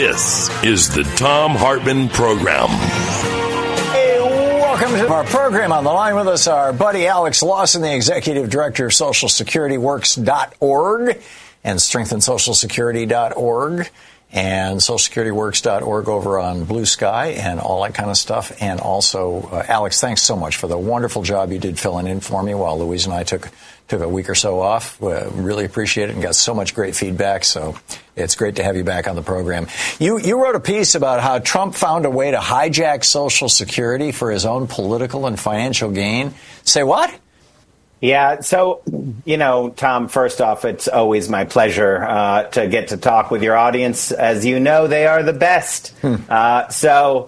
This is the Thom Hartmann Program. Hey, welcome to our program. On the line with us, our buddy Alex Lawson, the Executive Director of SocialSecurityWorks.org and StrengthenSocialSecurity.org and SocialSecurityWorks.org over on Blue Sky and all that kind of stuff. And also, Alex, thanks so much for the wonderful job you did filling in for me while Louise and I took a week or so off. Really appreciate it and got so much great feedback. So it's great to have you back on the program. You wrote a piece about how Trump found a way to hijack Social Security for his own political and financial gain. Say what? Yeah. So, Tom, first off, it's always my pleasure to get to talk with your audience. As you know, they are the best. The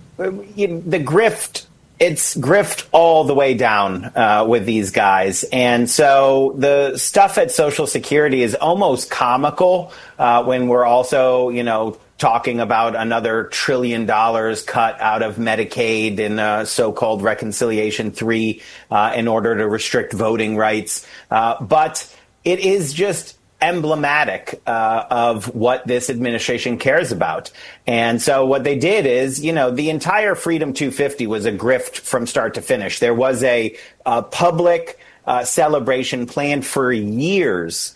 grift. It's grift all the way down with these guys. And so the stuff at Social Security is almost comical when we're also, talking about another $1 trillion cut out of Medicaid in so-called Reconciliation 3 in order to restrict voting rights. But it is just emblematic of what this administration cares about. And so what they did is, the entire Freedom 250 was a grift from start to finish. There was a public celebration planned for years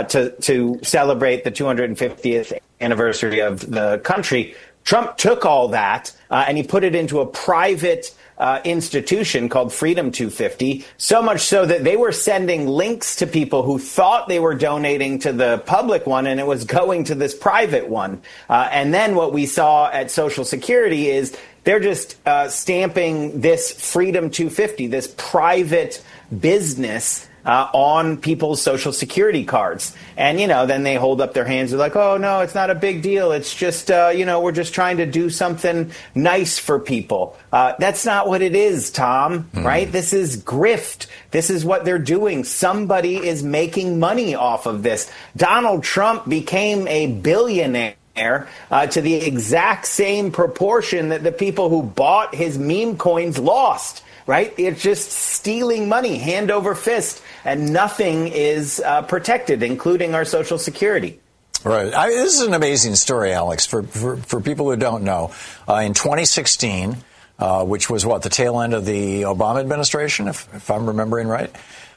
to celebrate the 250th anniversary of the country. Trump took all that and he put it into a private institution called Freedom 250, so much so that they were sending links to people who thought they were donating to the public one, and it was going to this private one. And then what we saw at Social Security is they're just stamping this Freedom 250, this private business, on people's Social Security cards. And, then they hold up their hands. They're like, oh, no, it's not a big deal. It's just, we're just trying to do something nice for people. That's not what it is, Tom, right? This is grift. This is what they're doing. Somebody is making money off of this. Donald Trump became a billionaire to the exact same proportion that the people who bought his meme coins lost. Right? It's just stealing money, hand over fist, and nothing is protected, including our Social Security. Right. This is an amazing story, Alex, for people who don't know. In 2016, which was the tail end of the Obama administration, if I'm remembering right,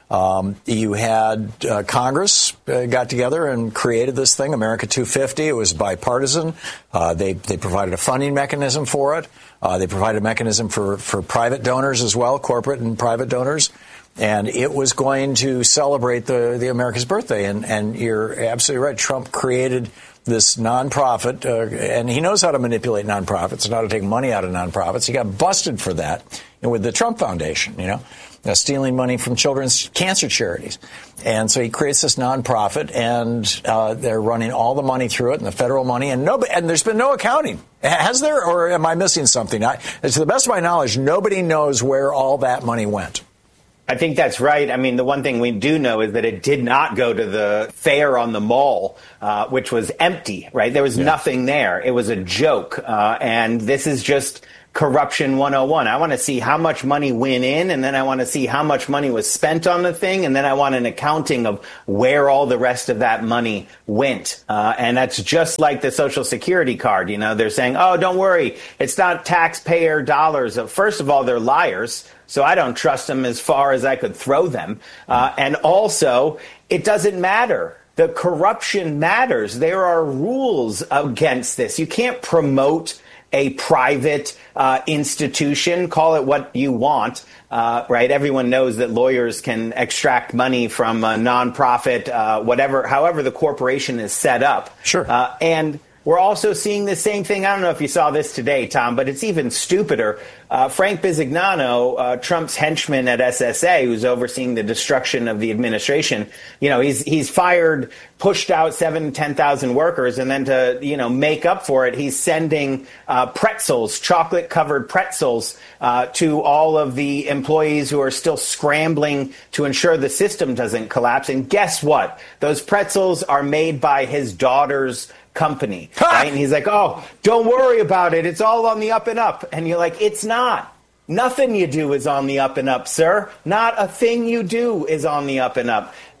you had Congress got together and created this thing, America 250. It was bipartisan. They provided a funding mechanism for it. They provided a mechanism for private donors as well, corporate and private donors. And it was going to celebrate the America's birthday. And you're absolutely right. Trump created this nonprofit, and he knows how to manipulate nonprofits and how to take money out of nonprofits. He got busted for that with the Trump Foundation, stealing money from children's cancer charities. And so he creates this nonprofit, and they're running all the money through it, and the federal money, and there's been no accounting. Has there, or am I missing something? To the best of my knowledge, nobody knows where all that money went. I think that's right. I mean, the one thing we do know is that it did not go to the fair on the mall, which was empty, right? There was nothing there. It was a joke. And this is just corruption 101. I want to see how much money went in, and then I want to see how much money was spent on the thing, and then I want an accounting of where all the rest of that money went. And that's just like the Social Security card. They're saying, oh, don't worry, it's not taxpayer dollars. First of all, they're liars, so I don't trust them as far as I could throw them. And also, it doesn't matter. The corruption matters. There are rules against this. You can't promote a private institution, call it what you want, right? Everyone knows that lawyers can extract money from a nonprofit, however the corporation is set up. Sure. And we're also seeing the same thing. I don't know if you saw this today, Tom, but it's even stupider. Frank Bisignano, Trump's henchman at SSA, who's overseeing the destruction of the administration, he's fired, pushed out 7,000 to 10,000 workers, and then to, make up for it, he's sending pretzels, chocolate-covered pretzels, to all of the employees who are still scrambling to ensure the system doesn't collapse. And guess what? Those pretzels are made by his daughter's company, right? And he's like, oh, don't worry about it. It's all on the up and up. And you're like, it's not. Nothing you do is on the up and up, sir. Not a thing you do is on the up and up.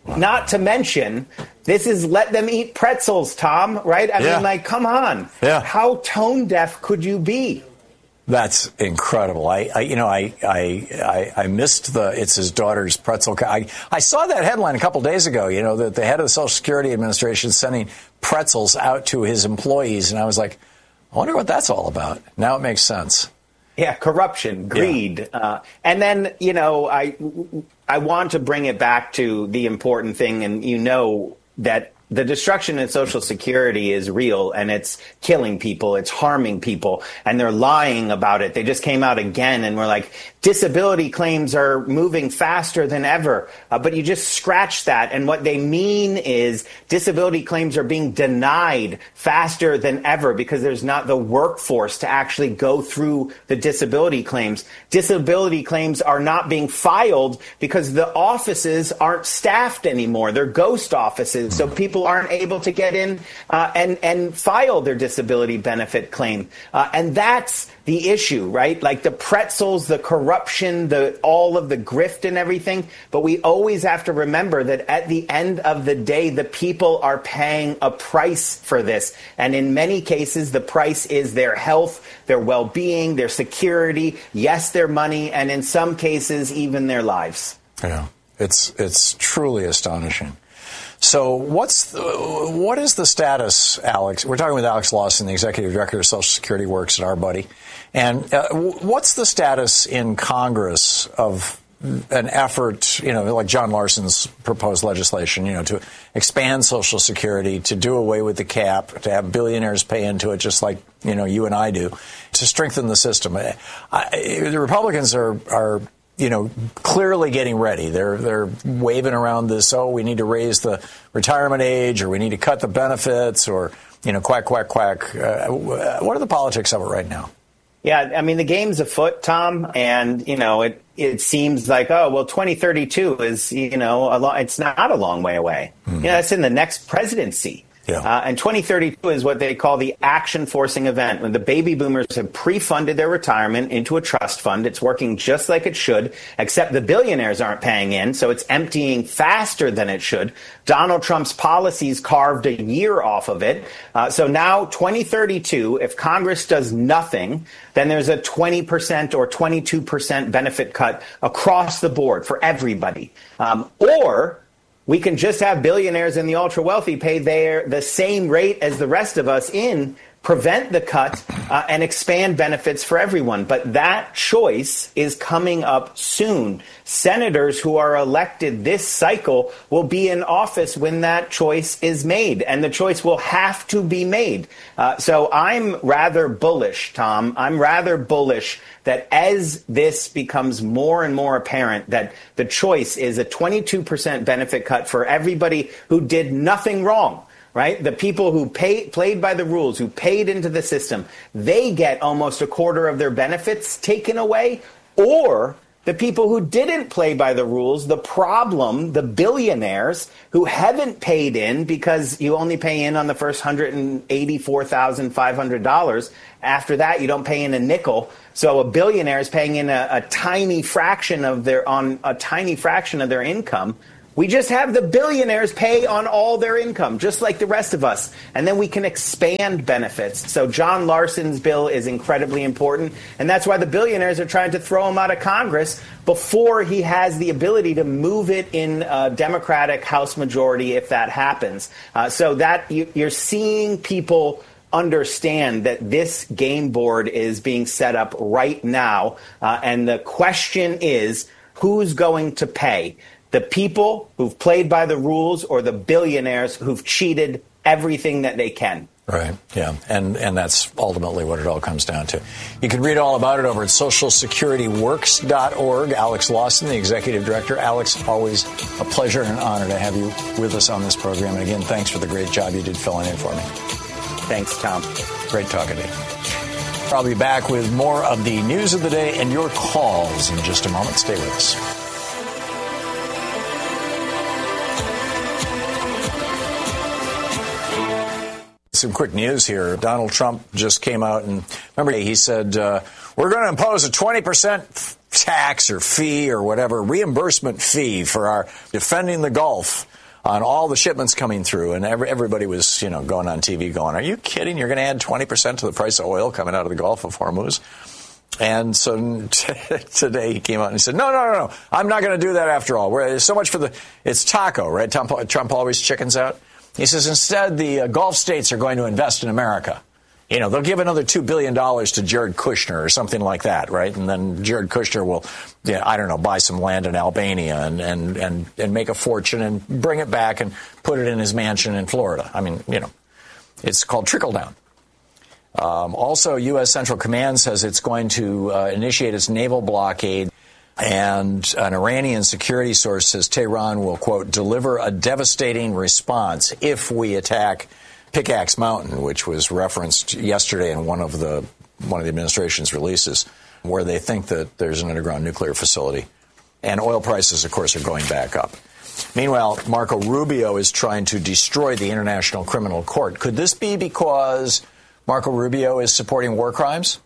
Not to mention, this is let them eat pretzels, Tom, right? I mean, like, come on. Yeah. How tone deaf could you be? That's incredible. I missed it's his daughter's pretzel. I saw that headline a couple days ago, that the head of the Social Security Administration is sending pretzels out to his employees. And I was like, I wonder what that's all about. Now it makes sense. Yeah, corruption, greed. Yeah. And then, I want to bring it back to the important thing. And that the destruction in Social Security is real, and it's killing people, it's harming people, and they're lying about it. They just came out again and were like, disability claims are moving faster than ever. But you just scratch that, and what they mean is disability claims are being denied faster than ever because there's not the workforce to actually go through the disability claims. Disability claims are not being filed because the offices aren't staffed anymore. They're ghost offices, so people aren't able to get in and file their disability benefit claim. And that's the issue, right? Like the pretzels, the corruption, all of the grift and everything. But we always have to remember that at the end of the day, the people are paying a price for this. And in many cases, the price is their health, their well-being, their security, yes, their money, and in some cases, even their lives. Yeah, it's truly astonishing. So what is the status, Alex? We're talking with Alex Lawson, the executive director of Social Security Works, and our buddy. And what's the status in Congress of an effort, like John Larson's proposed legislation, to expand Social Security, to do away with the cap, to have billionaires pay into it, just like, you and I do, to strengthen the system? The Republicans are clearly getting ready. They're waving around this, we need to raise the retirement age, or we need to cut the benefits, or, quack, quack, quack. What are the politics of it right now? Yeah, I mean, the game's afoot, Tom, and, it seems like, 2032 is, it's not a long way away. Mm-hmm. That's in the next presidency. Yeah. And 2032 is what they call the action forcing event, when the baby boomers have pre-funded their retirement into a trust fund. It's working just like it should, except the billionaires aren't paying in, so it's emptying faster than it should. Donald Trump's policies carved a year off of it. So now 2032, if Congress does nothing, then there's a 20% or 22% benefit cut across the board for everybody. Or we can just have billionaires and the ultra wealthy pay the same rate as the rest of us prevent the cut, and expand benefits for everyone. But that choice is coming up soon. Senators who are elected this cycle will be in office when that choice is made, and the choice will have to be made. So I'm rather bullish, Tom. I'm rather bullish that as this becomes more and more apparent that the choice is a 22% benefit cut for everybody who did nothing wrong. Right? The people who played by the rules, who paid into the system, they get almost a quarter of their benefits taken away. Or the people who didn't play by the rules, the billionaires who haven't paid in because you only pay in on the first $184,500. After that, you don't pay in a nickel. So a billionaire is paying in a tiny fraction of their income. We just have the billionaires pay on all their income, just like the rest of us. And then we can expand benefits. So John Larson's bill is incredibly important. And that's why the billionaires are trying to throw him out of Congress before he has the ability to move it in a Democratic House majority if that happens. So that you're seeing people understand that this game board is being set up right now. And the question is, who's going to pay? The people who've played by the rules, or the billionaires who've cheated everything that they can? Right. Yeah. And that's ultimately what it all comes down to. You can read all about it over at socialsecurityworks.org. Alex Lawson, the executive director. Alex, always a pleasure and an honor to have you with us on this program. And again, thanks for the great job you did filling in for me. Thanks, Tom. Great talking to you. I'll be back with more of the news of the day and your calls in just a moment. Stay with us. Some quick news here. Donald Trump just came out and, remember, he said, we're going to impose a 20% tax or fee or whatever, reimbursement fee for our defending the Gulf on all the shipments coming through, and everybody was, going on TV going, are you kidding? You're going to add 20% to the price of oil coming out of the Gulf of Hormuz? And so today he came out and he said, no, I'm not going to do that after all. So much it's taco, right? Trump always chickens out. He says, instead, the Gulf states are going to invest in America. They'll give another $2 billion to Jared Kushner or something like that, right? And then Jared Kushner will, buy some land in Albania and make a fortune and bring it back and put it in his mansion in Florida. I mean, it's called trickle down. Also, U.S. Central Command says it's going to initiate its naval blockade. And an Iranian security source says Tehran will, quote, deliver a devastating response if we attack Pickaxe Mountain, which was referenced yesterday in one of the administration's releases, where they think that there's an underground nuclear facility. And oil prices, of course, are going back up. Meanwhile, Marco Rubio is trying to destroy the International Criminal Court. Could this be because Marco Rubio is supporting war crimes?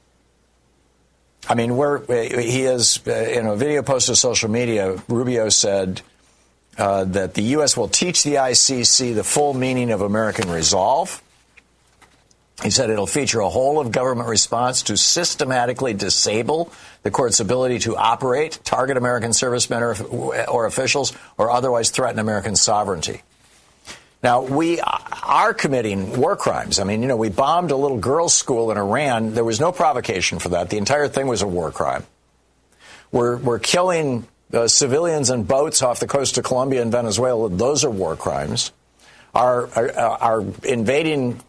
I mean, he is, in a video posted to social media, Rubio said that the U.S. will teach the ICC the full meaning of American resolve. He said it'll feature a whole-of-government response to systematically disable the court's ability to operate, target American servicemen or officials, or otherwise threaten American sovereignty. Now, we are committing war crimes. I mean, we bombed a little girls' school in Iran. There was no provocation for that. The entire thing was a war crime. We're killing civilians and boats off the coast of Colombia and Venezuela. Those are war crimes. Are invading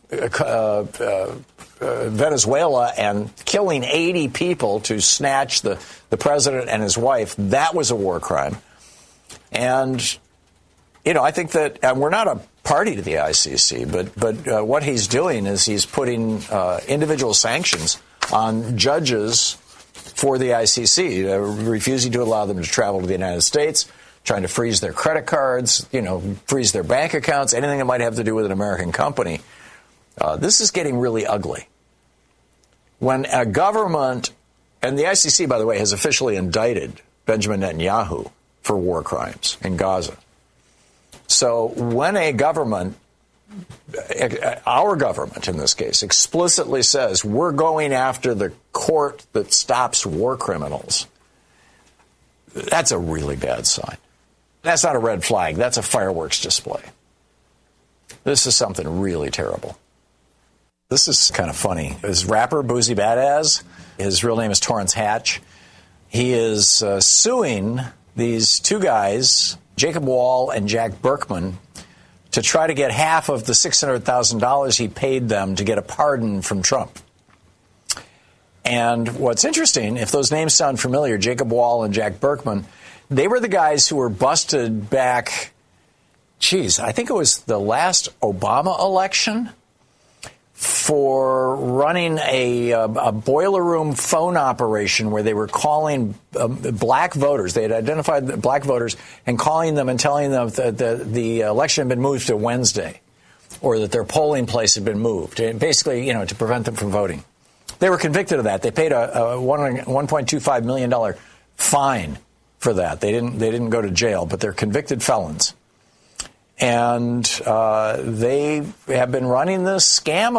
Venezuela and killing 80 people to snatch the president and his wife. That was a war crime. And I think that, and we're not a party to the ICC, but what he's doing is he's putting individual sanctions on judges for the ICC, refusing to allow them to travel to the United States, trying to freeze their credit cards, freeze their bank accounts, anything that might have to do with an American company. This is getting really ugly. When a government, and the ICC, by the way, has officially indicted Benjamin Netanyahu for war crimes in Gaza. So when a government, our government in this case, explicitly says we're going after the court that stops war criminals, that's a really bad sign. That's not a red flag. That's a fireworks display. This is something really terrible. This is kind of funny. This rapper, Boozy Badass, his real name is Torrance Hatch. He is suing these two guys, Jacob Wall and Jack Berkman, to try to get half of the $600,000 he paid them to get a pardon from Trump. And what's interesting, if those names sound familiar, Jacob Wall and Jack Berkman, they were the guys who were busted back, I think it was the last Obama election, for running a boiler room phone operation where they were calling black voters. They had identified the black voters and calling them and telling them that the election had been moved to Wednesday, or that their polling place had been moved, and basically, to prevent them from voting. They were convicted of that. They paid a $1.25 million fine for that. They didn't go to jail, but they're convicted felons. And they have been running this scam